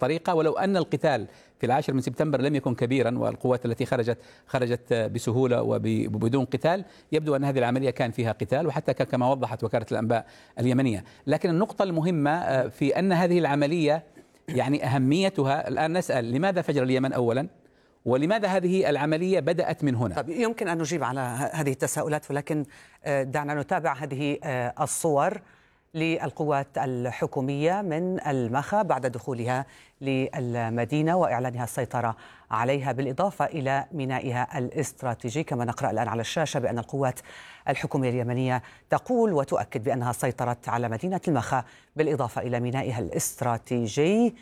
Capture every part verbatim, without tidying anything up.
الطريقة، ولو أن القتال في العاشر من سبتمبر لم يكن كبيرا والقوات التي خرجت خرجت بسهولة وبدون قتال، يبدو أن هذه العملية كان فيها قتال، وحتى كما وضحت وكالة الأنباء اليمنية. لكن النقطة المهمة في أن هذه العملية يعني أهميتها، الآن نسأل لماذا فجر اليمن أولا، ولماذا هذه العملية بدأت من هنا؟ طب يمكن أن نجيب على هذه التساؤلات، ولكن دعنا نتابع هذه الصور للقوات الحكومية من المخا بعد دخولها للمدينة وإعلانها السيطرة عليها، بالإضافة إلى مينائها الاستراتيجي. كما نقرأ الآن على الشاشة بأن القوات الحكومية اليمنية تقول وتؤكد بأنها سيطرت على مدينة المخا بالإضافة إلى مينائها الاستراتيجي،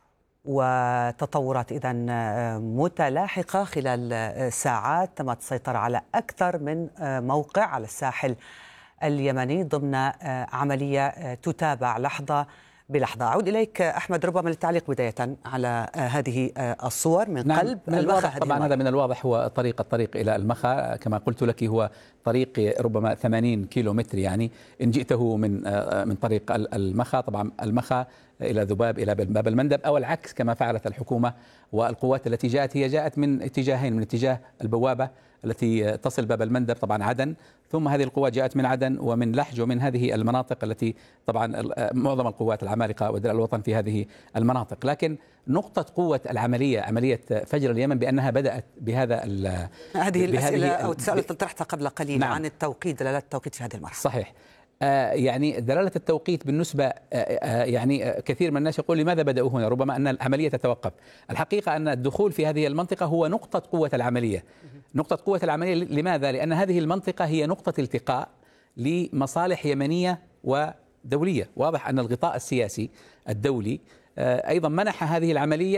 وتطورات إذن متلاحقة. خلال ساعات تمت السيطرة على أكثر من موقع على الساحل اليمني ضمن عملية تتابع لحظة بلحظة. أعود إليك أحمد، ربما للتعليق بداية على هذه الصور من نعم قلب من المخا. طبعا هذا من الواضح هو طريق الطريق إلى المخا، كما قلت لك هو طريق ربما ثمانين كيلو متر، يعني إن جئته من من طريق المخا، طبعا المخا إلى ذباب إلى باب المندب، أو العكس كما فعلت الحكومة والقوات التي جاءت. هي جاءت من اتجاهين، من اتجاه البوابة التي تصل باب المندب طبعا عدن، ثم هذه القوات جاءت من عدن ومن لحج ومن هذه المناطق التي طبعا معظم القوات العمالقة ودرع الوطن في هذه المناطق. لكن نقطة قوة العملية، عملية فجر اليمن، بأنها بدأت بهذا هذه الأسئلة أو التساؤل التي طرحتها قبل قليل. نعم. عن التوقيت، دلالات التوقيت في هذه المرحلة. صحيح. آه يعني دلالة التوقيت بالنسبة آه آه يعني آه كثير من الناس يقول لماذا بدأوا هنا، ربما أن العملية تتوقف. الحقيقة أن الدخول في هذه المنطقة هو نقطة قوة العملية. نقطة قوة العملية لماذا؟ لأن هذه المنطقة هي نقطة التقاء لمصالح يمنية ودولية. واضح أن الغطاء السياسي الدولي أيضا منح هذه العملية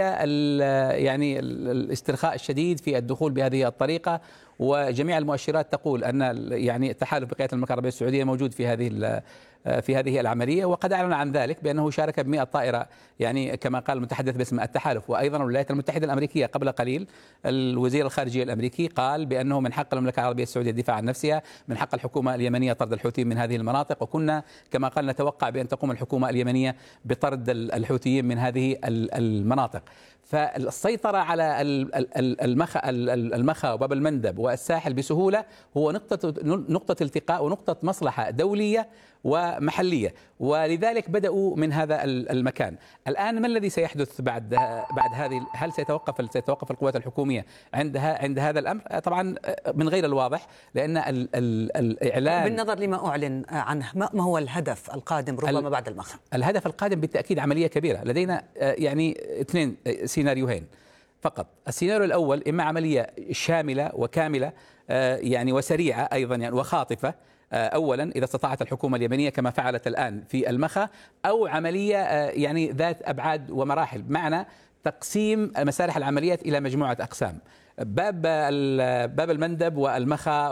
يعني الاسترخاء الشديد في الدخول بهذه الطريقة، وجميع المؤشرات تقول أن يعني التحالف بقيادة المملكة العربية السعودية موجود في هذه في هذه العملية، وقد أعلن عن ذلك بأنه شارك بمئة طائرة، يعني كما قال المتحدث باسم التحالف. وأيضا الولايات المتحدة الأمريكية قبل قليل الوزير الخارجية الأمريكي قال بأنه من حق المملكة العربية السعودية الدفاع عن نفسها، من حق الحكومة اليمنية طرد الحوثيين من هذه المناطق، وكنا كما قال نتوقع بأن تقوم الحكومة اليمنية بطرد الحوثيين من هذه المناطق. فالسيطرة على المخا المخا وباب المندب والساحل بسهولة هو نقطة نقطة التقاء ونقطة مصلحة دولية ومحلية، ولذلك بدأوا من هذا المكان. الآن ما الذي سيحدث بعد بعد هذه؟ هل سيتوقف هل سيتوقف القوات الحكومية عندها عند هذا الأمر؟ طبعا من غير الواضح، لأن ال ال الإعلان بالنظر لما أعلن عنه، ما هو الهدف القادم ربما بعد المخا؟ الهدف القادم بالتأكيد عملية كبيرة. لدينا يعني اثنين سيناريوهين فقط. السيناريو الأول إما عملية شاملة وكاملة يعني وسريعة أيضا يعني وخاطفة أولا إذا استطاعت الحكومة اليمنية كما فعلت الآن في المخا، أو عملية يعني ذات أبعاد ومراحل، بمعنى تقسيم مسارح العمليات إلى مجموعة أقسام. باب باب المندب والمخا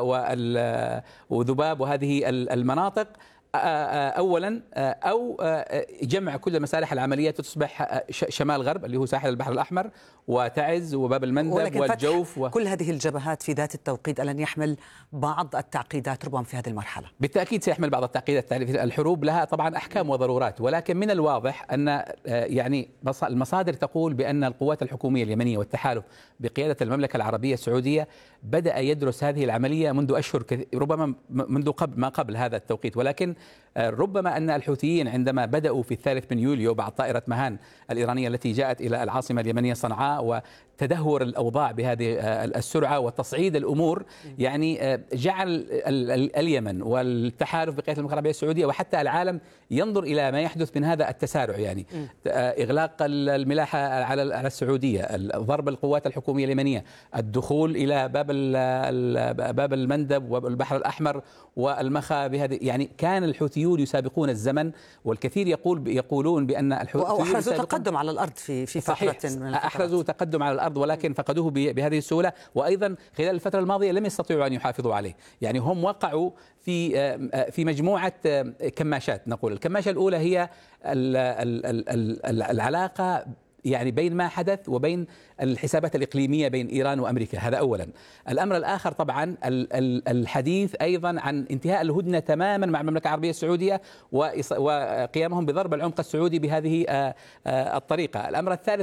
وذباب وهذه المناطق أولا، أو جمع كل مسارح العمليات تصبح شمال غرب اللي هو ساحل البحر الأحمر وتعز وباب المندب والجوف و... كل هذه الجبهات في ذات التوقيت ألن يحمل بعض التعقيدات ربما في هذه المرحلة؟ بالتأكيد سيحمل بعض التعقيدات. الحروب لها طبعا أحكام وضرورات، ولكن من الواضح أن يعني المصادر تقول بأن القوات الحكومية اليمنية والتحالف بقيادة المملكة العربية السعودية بدأ يدرس هذه العملية منذ أشهر كثير، ربما منذ قبل ما قبل هذا التوقيت. ولكن ربما أن الحوثيين عندما بدأوا في الثالث من يوليو بعد طائرة مهان الإيرانية التي جاءت إلى العاصمة اليمنية صنعاء وتدهور الأوضاع بهذه السرعة وتصعيد الأمور، يعني جعل اليمن والتحالف بقيادة المملكة العربية السعودية وحتى العالم ينظر إلى ما يحدث من هذا التسارع، يعني إغلاق الملاحة على السعودية، ضرب القوات الحكومية اليمنية، الدخول إلى باب باب المندب والبحر الأحمر والمخا بهذه، يعني كان الحوثيون يسابقون الزمن. والكثير يقول يقولون بأن الحوثيون أحرزوا تقدم على الأرض في في فترة من الفترات. أحرزوا تقدم على الأرض ولكن فقدوه بهذه السهولة، وأيضا خلال الفترة الماضية لم يستطيعوا أن يحافظوا عليه. يعني هم وقعوا في في مجموعة كماشات. نقول الكماشة الأولى هي العلاقة يعني بين ما حدث وبين الحسابات الإقليمية بين إيران وأمريكا، هذا أولا. الأمر الآخر طبعا الحديث أيضا عن انتهاء الهدنة تماما مع المملكة العربية السعودية وقيامهم بضرب العمق السعودي بهذه الطريقة. الأمر الثالث